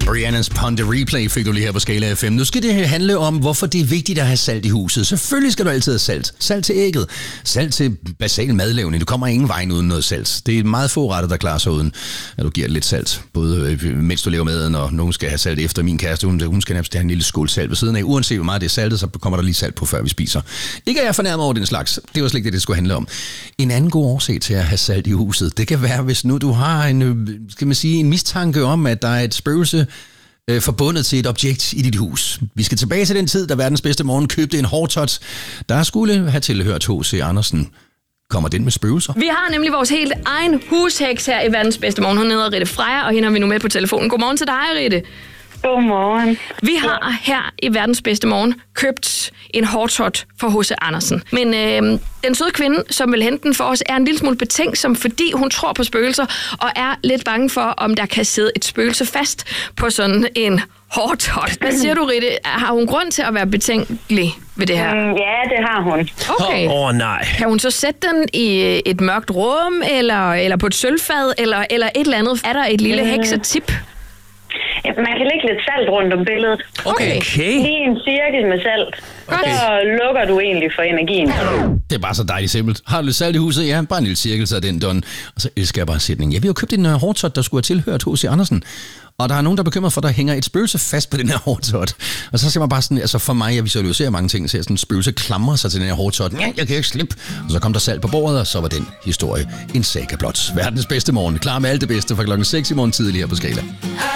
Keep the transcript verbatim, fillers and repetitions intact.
Briannas Ponte Replay fik du lige her på Skala F M. Nu skal det handle om, hvorfor det er vigtigt at have salt i huset. Selvfølgelig skal du altid have salt. Salt til ægget. Salt til basal madlavning. Du kommer ingen vej uden noget salt. Det er meget få retter, der klarer sig uden, at du giver lidt salt. Både mens du laver maden, og nogen skal have salt efter. Min kæreste, hun, hun skal nærmest have en lille skål salt ved siden af. Uanset hvor meget det er saltet, så kommer der lige salt på, før vi spiser. Ikke at jeg er fornærmet over den slags. Det var slet ikke det, det skulle handle om. En anden god årsag til at have salt i huset, det kan være, hvis nu du har en, skal man sige, en mistanke om, at der er et spøgelse øh, forbundet til et objekt i dit hus. Vi skal tilbage til den tid, da verdens bedste morgen købte en hårtot, der skulle have tilhørt H C Andersen. Kommer den med spøgelser? Vi har nemlig vores helt egen husheks her i verdens bedste morgen. Hun hedder Ritte Freja, og hende har vi nu med på telefonen. Godmorgen til dig, Ritte. Godmorgen. Vi har her i verdens bedste morgen købt en hårtot for H C Andersen. Men øh, den søde kvinde, som vil hente den for os, er en lille smule betænksom, fordi hun tror på spøgelser, og er lidt bange for, om der kan sidde et spøgelse fast på sådan en hårtot. Hvad siger du, Ritte? Har hun grund til at være betænkelig ved det her? Mm, ja, det har hun. Okay. Åh, oh, nej. Kan hun så sætte den i et mørkt rum, eller, eller på et sølvfad, eller, eller et eller andet? Er der et lille Mm. heksetip? Ja, man kan lægge lidt salt rundt om billedet. Okay. Okay. Lige en cirkel med salt. Okay. Så lukker du egentlig for energien. Det er bare så dejligt simpelt. Har du lidt salt i huset? Ja, bare en lille cirkel, så er den done. Og så elsker jeg bare sætningen. Ja, vi har købt en uh, hårtot, der skulle have tilhørt H C Andersen. Og der er nogen, der er bekymret for, at der hænger et spøgelse fast på den her hårtot. Og så ser man bare sådan, altså for mig, jeg visualiserer mange ting, så jeg sådan en spøgelse klamrer sig til den her hårtot. Ja, jeg kan ikke slippe. Og så kom der salt på bordet, og så var den historie en saga blot. Verdens bedste morgen. Klar med alt det bedste fra klokken seks i morgen tidlig her på Skala.